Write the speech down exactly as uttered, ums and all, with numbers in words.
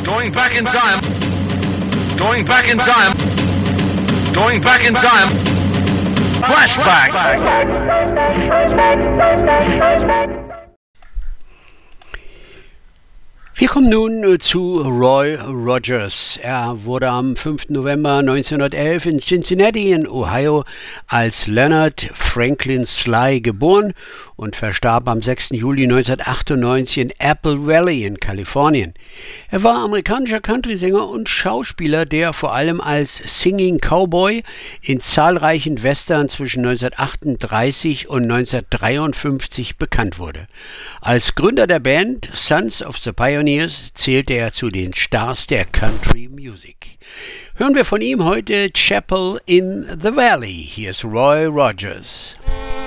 Going back in time. Going back in time. Going back in time. Flashback. Wir kommen nun zu Roy Rogers. Er wurde am fünften November neunzehnhundertelf in Cincinnati in Ohio als Leonard Franklin Sly geboren und verstarb am sechsten Juli neunzehnhundertachtundneunzig in Apple Valley in Kalifornien. Er war amerikanischer Country-Sänger und Schauspieler, der vor allem als Singing Cowboy in zahlreichen Western zwischen neunzehnhundertachtunddreißig und neunzehnhundertdreiundfünfzig bekannt wurde. Als Gründer der Band Sons of the Pioneers zählte er zu den Stars der Country Music. Hören wir von ihm heute Chapel in the Valley. Hier ist Roy Rogers.